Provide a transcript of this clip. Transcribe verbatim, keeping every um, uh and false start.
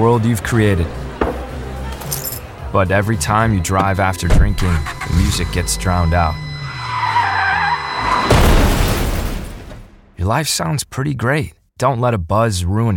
world you've created. But every time you drive after drinking, the music gets drowned out. Your life sounds pretty great. Don't let a buzz ruin it.